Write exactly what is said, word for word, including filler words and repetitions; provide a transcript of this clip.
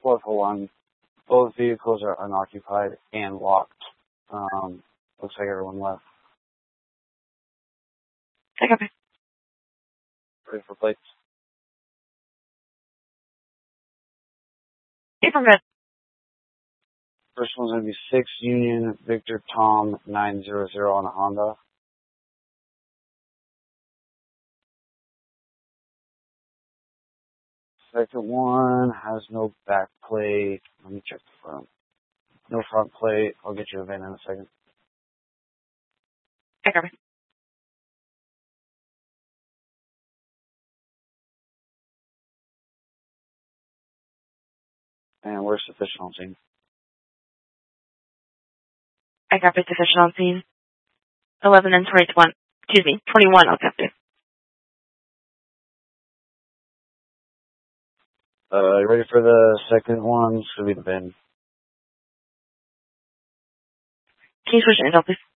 four for one. Both vehicles are unoccupied and locked. Um, looks like everyone left. I copy. Ready for plates? If I'm good. First one's going to be six Union Victor Tom nine hundred on a Honda. Second one has no back plate. Let me check the front. No front plate. I'll get you a VIN in a second. I copy. And we're sufficient on scene. I copy. Sufficient on scene. eleven and twenty-one. Excuse me, twenty-one, I'll copy. Uh, you ready for the second one? It's going to be the VIN. Can you switch it, please?